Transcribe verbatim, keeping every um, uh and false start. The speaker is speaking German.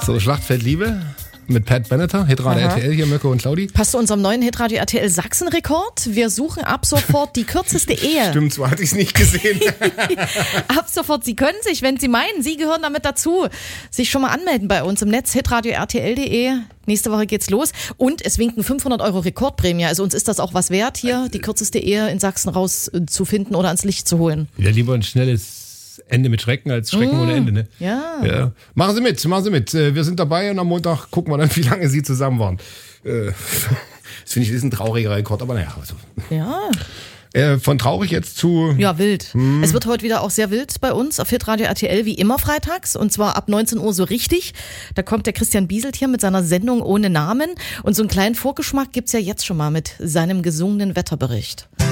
So, Schlachtfeld Liebe mit Pat Benatar, Hitradio R T L, hier Mirko und Claudi. Passt zu unserem neuen Hitradio R T L Sachsen-Rekord. Wir suchen ab sofort die kürzeste Ehe. Stimmt, so hatte ich es nicht gesehen. Ab sofort, Sie können sich, wenn Sie meinen, Sie gehören damit dazu, sich schon mal anmelden bei uns im Netz, hitradio R T L punkt de. Nächste Woche geht's los und es winken fünfhundert Euro Rekordprämie. Also uns ist das auch was wert, hier die kürzeste Ehe in Sachsen rauszufinden oder ans Licht zu holen. Ja, lieber ein schnelles Ende mit Schrecken als Schrecken mmh, ohne Ende, ne? Ja. ja. Machen Sie mit, machen Sie mit. Wir sind dabei und am Montag gucken wir dann, wie lange Sie zusammen waren. Das finde ich, das ist ein trauriger Rekord, aber naja. Also. Ja. Äh, von traurig jetzt zu... Ja, wild. Hm. Es wird heute wieder auch sehr wild bei uns auf Hitradio R T L, wie immer freitags. Und zwar ab neunzehn Uhr so richtig. Da kommt der Christian Bieselt hier mit seiner Sendung ohne Namen. Und so einen kleinen Vorgeschmack gibt's ja jetzt schon mal mit seinem gesungenen Wetterbericht.